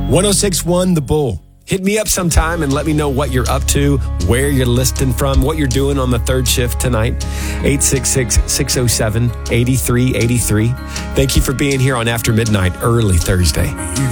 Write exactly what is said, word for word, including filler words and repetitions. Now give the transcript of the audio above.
one oh six point one The Bull. Hit me up sometime and let me know what you're up to, where you're listening from, what you're doing on the third shift tonight. eight six six, six oh seven, eight three eight three. Thank you for being here on After Midnight, early Thursday.